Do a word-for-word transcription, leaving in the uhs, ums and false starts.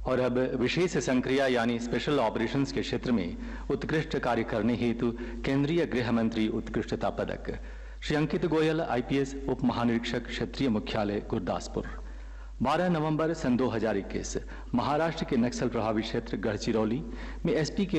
और अब विशेष संक्रिया यानी स्पेशल ऑपरेशंस के क्षेत्र में उत्कृष्ट कार्य करने हेतु केंद्रीय गृह मंत्री उत्कृष्टता पदक श्री अंकित गोयल आईपीएस उप महानिरीक्षक क्षेत्रीय मुख्यालय गुरदासपुर। बारह नवंबर सन दो हज़ार इक्कीस महाराष्ट्र के नक्सल प्रभावित क्षेत्र गढ़चिरौली में एसपी के